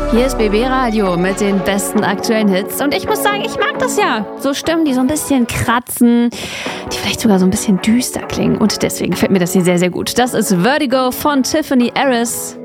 Hier ist BB Radio mit den besten aktuellen Hits. Und ich muss sagen, ich mag das ja. So Stimmen, die so ein bisschen kratzen, die vielleicht sogar so ein bisschen düster klingen. Und deswegen gefällt mir das hier sehr, sehr gut. Das ist Vertigo von Tiffany Harris.